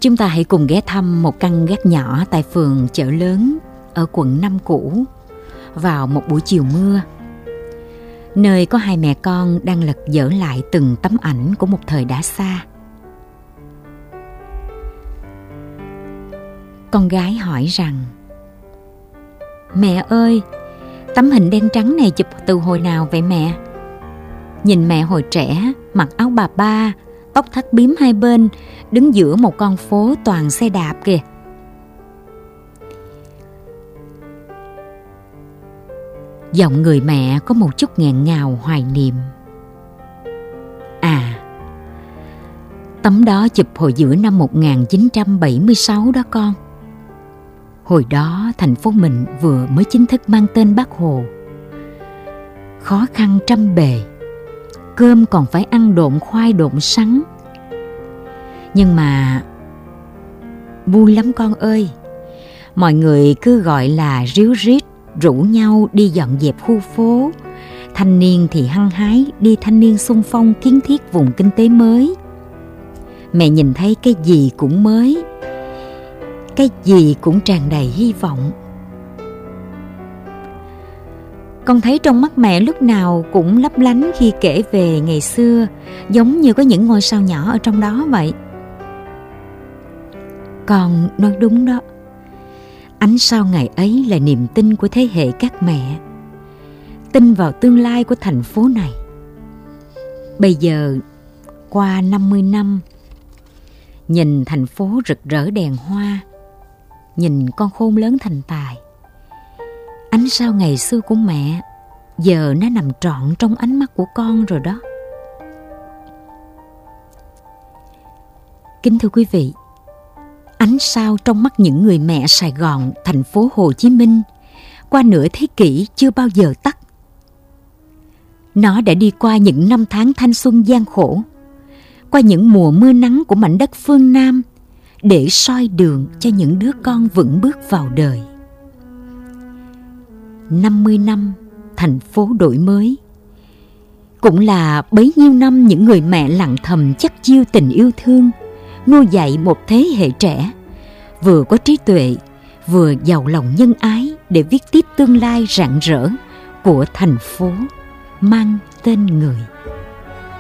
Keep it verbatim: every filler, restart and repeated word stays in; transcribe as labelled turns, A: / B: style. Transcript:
A: Chúng ta hãy cùng ghé thăm một căn gác nhỏ tại phường Chợ Lớn ở quận năm cũ vào một buổi chiều mưa, nơi có hai mẹ con đang lật dở lại từng tấm ảnh của một thời đã xa. Con gái hỏi rằng: "Mẹ ơi, tấm hình đen trắng này chụp từ hồi nào vậy mẹ? Nhìn mẹ hồi trẻ, mặc áo bà ba, tóc thắt bím hai bên, đứng giữa một con phố toàn xe đạp kìa." Giọng người mẹ có một chút nghẹn ngào hoài niệm. "À, tấm đó chụp hồi giữa năm một nghìn chín trăm bảy mươi sáu đó con. Hồi đó thành phố mình vừa mới chính thức mang tên Bác Hồ. Khó khăn trăm bề, cơm còn phải ăn độn khoai độn sắn. Nhưng mà vui lắm con ơi. Mọi người cứ gọi là ríu rít, rủ nhau đi dọn dẹp khu phố. Thanh niên thì hăng hái đi thanh niên xung phong kiến thiết vùng kinh tế mới. Mẹ nhìn thấy cái gì cũng mới, cái gì cũng tràn đầy hy vọng. Con thấy trong mắt mẹ lúc nào cũng lấp lánh khi kể về ngày xưa, giống như có những ngôi sao nhỏ ở trong đó vậy." Con nói đúng đó. Ánh sao ngày ấy là niềm tin của thế hệ các mẹ, tin vào tương lai của thành phố này. Bây giờ, qua năm mươi năm, nhìn thành phố rực rỡ đèn hoa, nhìn con khôn lớn thành tài, ánh sao ngày xưa của mẹ giờ nó nằm trọn trong ánh mắt của con rồi đó. Kính thưa quý vị, ánh sao trong mắt những người mẹ Sài Gòn, thành phố Hồ Chí Minh qua nửa thế kỷ chưa bao giờ tắt. Nó đã đi qua những năm tháng thanh xuân gian khổ, qua những mùa mưa nắng của mảnh đất phương Nam, để soi đường cho những đứa con vững bước vào đời. năm mươi năm thành phố đổi mới, cũng là bấy nhiêu năm những người mẹ lặng thầm chắc chiêu tình yêu thương, nuôi dạy một thế hệ trẻ vừa có trí tuệ, vừa giàu lòng nhân ái để viết tiếp tương lai rạng rỡ của thành phố mang tên người.